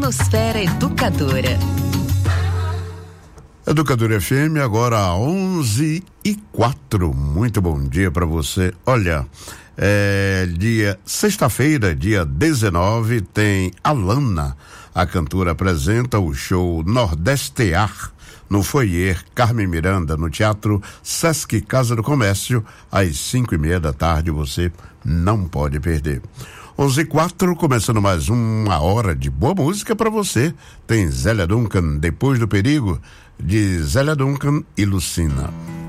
Podosfera Educadora. Educadora FM, agora 11h04. Muito bom dia para você. Olha, sexta-feira, dia 19, tem Alana. A cantora apresenta o show Nordestear no Foyer Carmen Miranda, no Teatro Sesc Casa do Comércio, às 5:30 da tarde. Você não pode perder. 11h04, começando mais uma hora de boa música para você. Tem Zélia Duncan, Depois do Perigo, de Zélia Duncan e Lucina.